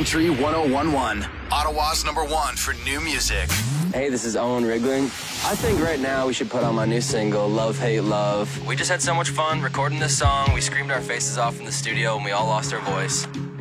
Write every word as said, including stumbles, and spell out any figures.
Country one oh one one. Ottawa's number one for new music. Hey, this is Owen Rigling. I think right now we should put on my new single, Love, Hate, Love. We just had so much fun recording this song. We screamed our faces off in the studio and we all lost our voice.